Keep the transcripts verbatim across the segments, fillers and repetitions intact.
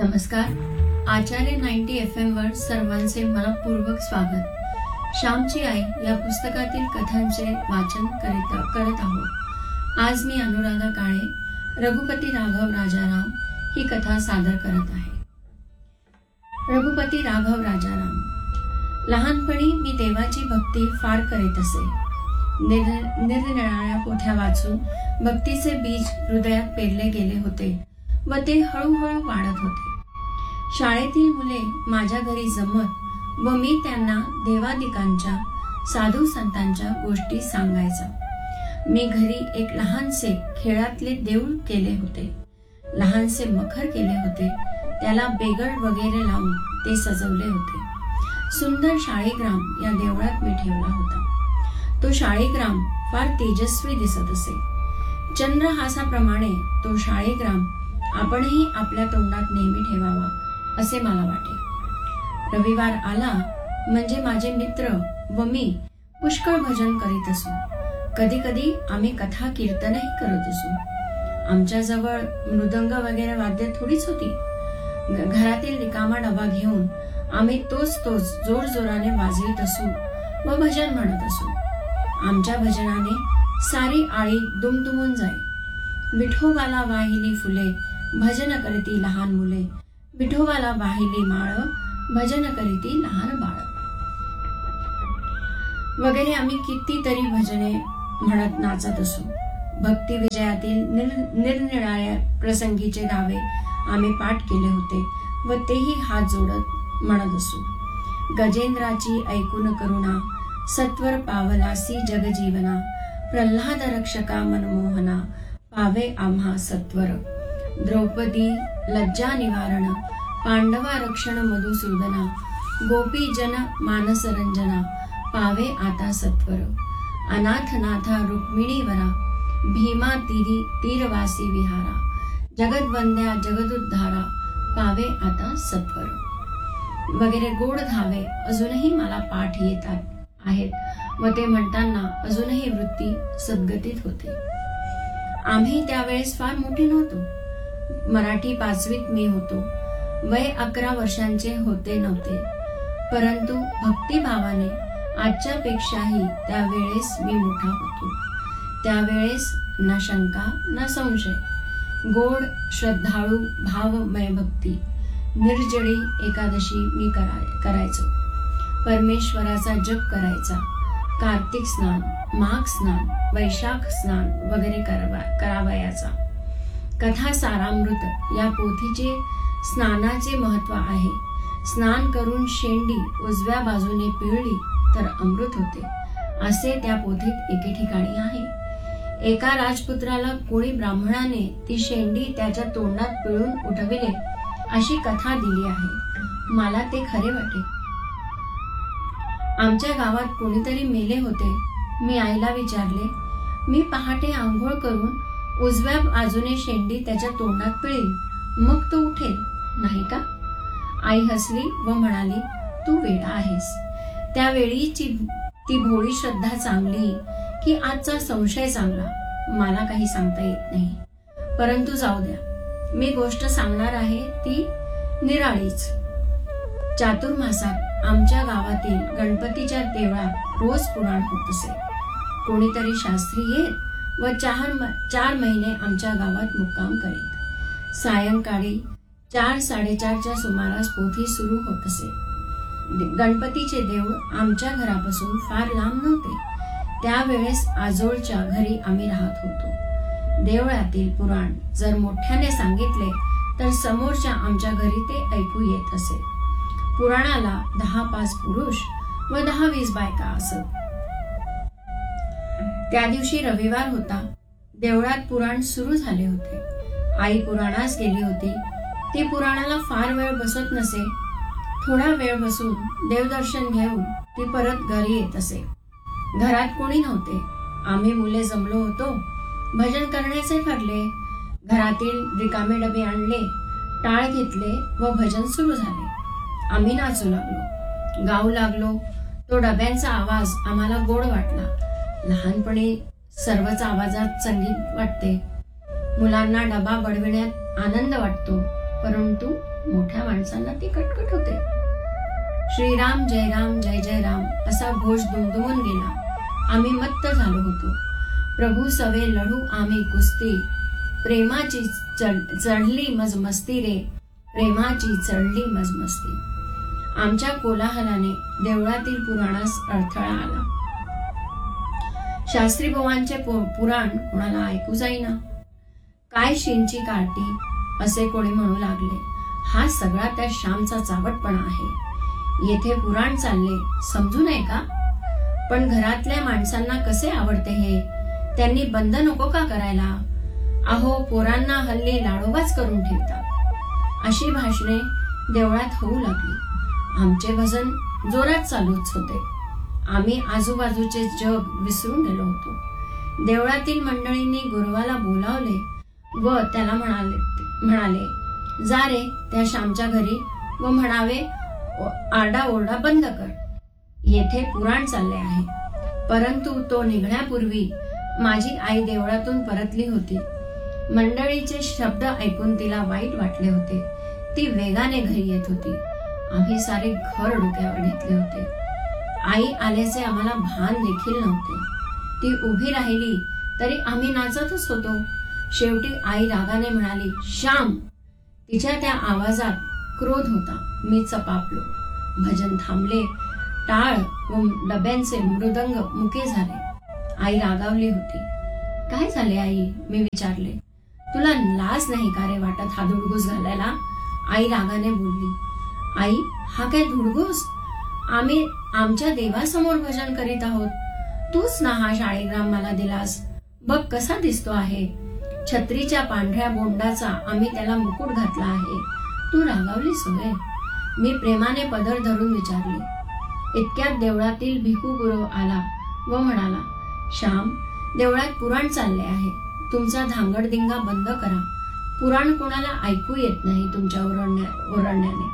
नमस्कार. आचार्य ninety F M वर सर्वांचे मनपूर्वक स्वागत. श्यामची आई या पुस्तकातील कथांचे वाचन करीत करत आहोत. आज मी अनुराधा काळे रघुपती राघव राजाराम ही कथा सादर करत आहे. रघुपती राघव राजाराम. लहानपणी मी देवाची भक्ती फार करीत असे. निरनिराळ्या पोथ्या वाचून भक्तीचे बीज हृदयात पेरले गेले होते व ते हळूहळू वाढत होते. शाळेतील मुले माझ्या घरी जमत व मी त्यांना देवादिकांच्या साधू संतांच्या गोष्टी सांगायचा. मी घरी एक लहानसे खेळातले देऊळ केले होते. लहानसे मखर केले होते. त्याला बेगड वगैरे लावून ते सजवले होते. सुंदर शाळीग्राम या देवळात मी ठेवला होता. तो शाळीग्राम फार तेजस्वी दिसत असे. चंद्रहासाप्रमाणे तो शाळीग्राम आपणही आपल्या तोंडात नेहमी ठेवावा असे मला वाटे. रविवार आला म्हणजे माझे मित्र व मी पुष्कळ भजन करीत असू. कधी कधी आम्ही कथा कीर्तनही करत असू. आमच्या जवळ मृदंग वगैरे वाद्य थोडीच होती. घरातील रिकामा डबा घेऊन आम्ही तोच तोच जोर जोराने वाजवीत असू व भजन म्हणत असू. आमच्या भजनाने सारी आळी दुमदुमून जाई. विठोबाला वाहिली फुले भजन करीती लहान मुले. विठोबाला वाहिली माळ भजन करीती लहान बाळ वगैरे आम्ही कितीतरी भजने म्हणत नाचत असू. भक्ती विजयातील निर निरनिराळ्या प्रसंगीचे दावे आम्ही पाठ केले होते व तेही हात जोडत म्हणत असू. गजेंद्राची ऐकून करुणा सत्वर पावलासी जगजीवना. प्रल्हाद रक्षका मनमोहना पावे आम्हा सत्वर. द्रौपदी लज्जा निवारण पांडवा रक्षण मधुसूदना. गोपी जन मानस रंजना पावे आता सत्वर. अनाथनाथा रुक्मिणीवरा भीमा तीरी तीरवासी विहारा. जगदवंद्या जगदुद्धारा पावे आता सत्वर वगैरे गोड धावे अजूनही मला पाठ येतात आहेत व ते म्हणताना अजूनही वृत्ती सद्गतीत होते. आम्ही त्यावेळेस फार मोठी नव्हतो. मराठी पाचवीत मी होतो. वय अकरा वर्षांचे होते नव्हते. परंतु भक्तिभावाने आजच्या पेक्षाही त्यावेळेस मी मोठा होतो. त्यावेळेस ना शंका ना संशय. गोड श्रद्धाळू भावमय भक्ती. निर्जळी एकादशी मी करायचो. परमेश्वराचा जप करायचा. कार्तिक स्नान, माघ स्नान, वैशाख स्नान वगैरे करावयाचा. कथा सारामृत या पोथीचे स्नानाचे महत्व आहे. स्नान करून शेंडी उजव्या बाजूने पिळली तर अमृत होते असे त्या पोथीत एके ठिकाणी आहे. एका राजपुत्राला कोळी ब्राह्मणाने ती शेंडी त्याच्या तोंडात पिळून उठविले अशी कथा दिली आहे. मला ते खरे वाटे. आमच्या गावात कोणीतरी मेले होते. मी आईला विचारले. मी पहाटे आंघोळ करून उजव्या बाजूने शेंडी त्याच्या तोंडात पिळील मग तो उठेल नाही का? आई हसली व म्हणाली, तू वेडा आहेस. त्यावेळीची ती भोळी श्रद्धा चांगली की आजचा संशय चांगला मला काही सांगता येत नाही. परंतु जाऊ द्या. मी गोष्ट सांगणार आहे ती निराळीच. चातुर्मासात आमच्या गावातील गणपतीच्या देवळात रोज पुराण होत असे. कोणीतरी शास्त्री येत व चार चार महिने आमच्या गावात मुक्काम करीत. सायंकाळी चार साडेचारच्या सुमारास पोथी सुरू होत असे. गणपतीचे देऊळ आमच्या घरापासून फार लांब नव्हते. त्यावेळेस आजोळच्या घरी आम्ही राहत होतो. देवळातील पुराण जर मोठ्याने सांगितले तर समोरच्या आमच्या घरी ते ऐकू येत असे. पुराणाला दहा पाच पुरुष व दहा वीस बायका असत. त्या दिवशी रविवार होता. देवळात पुराण सुरू झाले होते. आई पुराणास गेली होती. ती पुराणाला फार वेळ बसत नसे. थोडा वेळ बसून देवदर्शन घेऊन ती परत घरी येत असे. घरात कोणी नव्हते. आम्ही मुले जमलो होतो. भजन करण्याचे ठरले. घरातील रिकामे डबे आणले, टाळ घेतले व भजन सुरू झाले. आम्ही नाचू लागलो, गाऊ लागलो. तो डब्यांचा आवाज आम्हाला गोड वाटला. लहानपणी सर्वच आवाजात संगीत वाटते. मुलांना डबा बडविण्यात आनंद वाटतो. परंतु मोठ्या माणसांना ती कटकट होते. श्रीराम जय राम जय जय राम असा घोष दुमदुमून गेला. आम्ही मत्त झालो होतो. प्रभू सवे लढू आम्ही कुस्ती, प्रेमाची चढली मजमस्ती रे, प्रेमाची चढली मजमस्ती. आमच्या कोलाहलाने देवळातील पुराणास अडथळा आला. शास्त्री बुवांचे पुराण कोणाला ऐकू जाईना. काय शिंची काठी असे कोणी म्हणू लागले. हा सगळा त्या श्यामचा चावटपणा आहे. येथे पुराण चालले समजू नये का? पण घरातल्या माणसांना कसे आवडते हे? त्यांनी बंद नको का करायला? अहो, पोरांना हल्ली लाडोबाच करून ठेवतात. अशी भाषणे देवळात होऊ लागली. आमचे भजन जोरात चालूच होते. आम्ही आजूबाजूचे जग विसरून गेलो होतो. देवळातील मंडळींनी गुरुवाला बोलावले व त्याला म्हणाले म्हणाले जा रे त्या श्यामच्या घरी व म्हणावे आरडाओरडा बंद कर. येथे पुराण चालले आहे. परंतु तो निघण्यापूर्वी माझी आई देवळातून परतली होती. मंडळीचे शब्द ऐकून तिला वाईट वाटले होते. ती वेगाने घरी येत होती. आम्ही सारे घर डोक्यावर घेतले होते. आई आल्याचे आम्हाला भान देखील नव्हते. ती उभी राहिली तरी आम्ही नाचतच होतो. शेवटी आई रागाने म्हणाली, श्याम. तिच्या त्या आवाजात क्रोध होता. मी चपापलो. भजन थांबले. टाळ व डब्यांचे मृदंग मुके झाले. आई रागावली होती. काय झाले आई? मी विचारले. तुला लाज नाही का रे वाटत हा धुडगूस घालायला? आई रागाने बोलली. आई, हा काय धुडगूस? आम्ही आमच्या देवासमोर भजन करीत आहोत. तूच ना हा शाळीग्राम मला दिलास. बघ कसा दिसतो आहे. छत्रीच्या पांढऱ्या बोंडाचा आम्ही त्याला मुकुट घातला आहे. तू रागावलीस होय? मी प्रेमाने पदर धरून विचारले. इतक्यात देवळातील भिकू गुरु आला व म्हणाला, श्याम, देवळात पुराण चालले आहे. तुमचा धांगडधिंगा बंद करा. पुराण कोणाला ऐकू येत नाही तुमच्या ओरडण्या ओरडण्याने.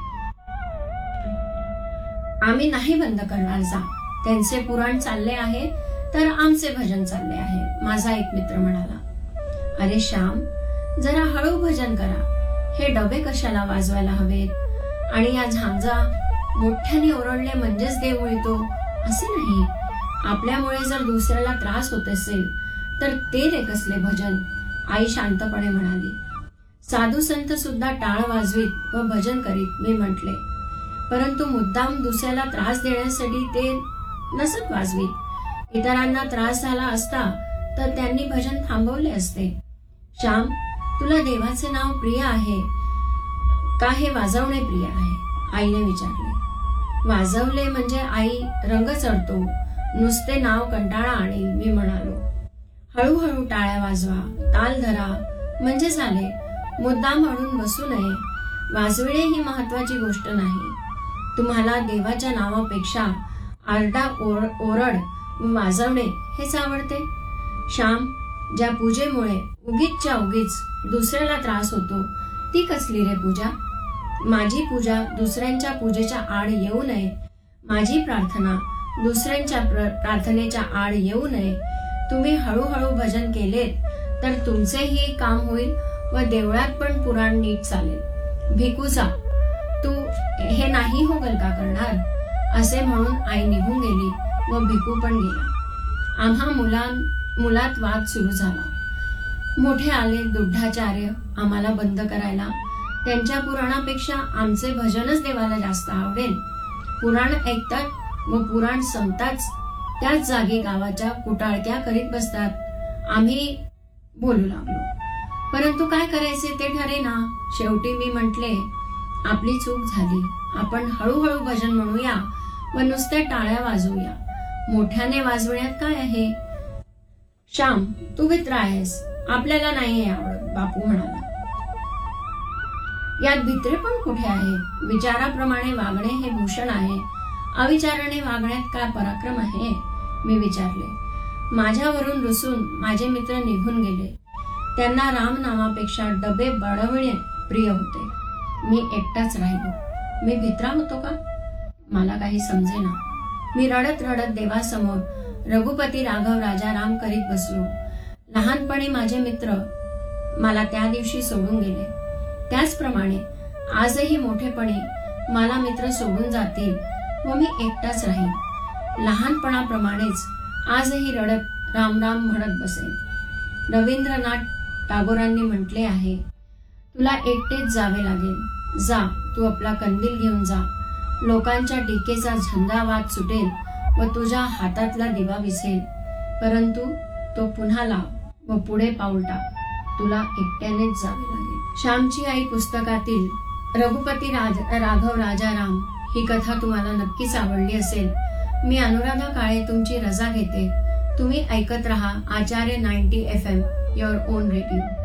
आम्ही नाही बंद करणार. जा. त्यांचे पुराण चालले आहे तर आमचे भजन चालले आहे, माझा एक मित्र म्हणाला. अरे श्याम, जरा हळू भजन करा. हे डबे कशाला वाजवायला हवेत? आणि या झांजा मोठ्याने ओरडले म्हणजेच देव मिळतो असे नाही. आपल्यामुळे जर दुसऱ्याला त्रास होत असेल तर ते रे कसले भजन? आई शांतपणे म्हणाली. साधू संत सुद्धा टाळ वाजवीत व भजन करीत, मी म्हटले. परंतु मुद्दाम दुसऱ्याला त्रास देण्यासाठी ते नसत वाजवीत. इतरांना त्रास झाला असता तर त्यांनी भजन थांबवले असते. श्याम, तुला देवाचे नाव प्रिय आहे का हे वाजवणे प्रिय आहे? आईने विचारले. वाजवले म्हणजे आई रंग चढतो. नुसते नाव कंटाळा आणील, मी म्हणालो. हळूहळू टाळ्या वाजवा, ताल धरा म्हणजे झाले. मुद्दाम म्हणून बसू नये. वाजविणे ही महत्वाची गोष्ट नाही. तुम्हाला देवाच्या नावापेक्षा आरडा ओरड वाजवणे हेच आवडते. श्याम, ज्या पूजेमुळे उगीचच्या उगीच दुसऱ्याला त्रास होतो ती कसली रे पूजा? माझी पूजा दुसऱ्यांच्या पूजेच्या आड येऊ नये. माझी प्रार्थना दुसऱ्यांच्या प्रार्थनेच्या आड येऊ नये. तुम्ही हळूहळू भजन केलेत तर तुमचेही काम होईल व देवळात पण पुराण नीट चालेल. भिकूचा, तू हे नाही होगल का करणार? असे म्हणून आई निघून गेली व भिकू पण गेला. आम्हा मुलां मुलात वाद सुरू झाला. मोठे आले दुड्ढाचार्य आम्हाला बंद करायला. त्यांच्या पुराणापेक्षा आमचे भजनच देवाला जास्त आवडेल. पुराण ऐकतात व पुराण संपताच त्याच जागी गावाच्या कुटाळक्या करीत बसतात. आम्ही बोलू लागलो. परंतु काय करायचे ते ठरेना. शेवटी मी म्हटले, आपली चूक झाली. आपण हळूहळू भजन म्हणूया व नुसते टाळ्या वाजवूया. मोठ्याने वाजवण्यात काय आहे? श्याम, तू मित्र आहेस, आपल्याला नाही आवडत, बापू म्हणाला. यात भित्रेपण कुठे आहे? विचाराप्रमाणे वागणे हे भूषण आहे. अविचाराने वागण्यात काय पराक्रम आहे? मी विचारले. माझ्यावरून रुसून माझे मित्र निघून गेले. त्यांना राम नावापेक्षा डबे बडवणे प्रिय होते. मी एकटाच राहिलो. मी भित्रा होतो का? मला काही समजेना. मी रडत रडत देवासमोर रघुपती राघव राजा राम करीत बसलो. लहानपणी माझे मित्र मला त्या दिवशी सोडून गेले. त्याचप्रमाणे आजही मोठेपणी मला मित्र सोडून जातील व मी एकटाच राहीन. लहानपणाप्रमाणेच आजही रडत राम राम म्हणत बसेन. रवींद्रनाथ टागोरांनी म्हटले आहे, तुला एकटेच जावे लागेल. जा, तू आपला कंदील घेऊन जा. लोकांच्या टीकेचा झंझावात सुटेल व तुझ्या हातातला दिवा विझेल, परंतु तो पुन्हा लाव व पुढे पाऊल टाक. तुला एकट्यानेच जावे लागेल. श्यामची आई पुस्तकातील रघुपती राज राघव राजाराम ही कथा तुम्हाला नक्कीच आवडली असेल. मी अनुराधा काळे तुमची रजा घेते. तुम्ही ऐकत रहा आचार्य ninety F M, your on radio.